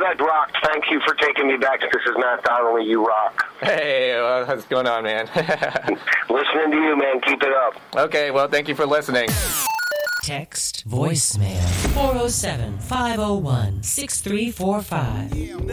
Red rocked. Thank you for taking me back. This is Matt Donnelly. You rock. Hey, what's going on, man? Listening to you, man. Keep it up. Okay, well, thank you for listening. Text voicemail 407-501-6345.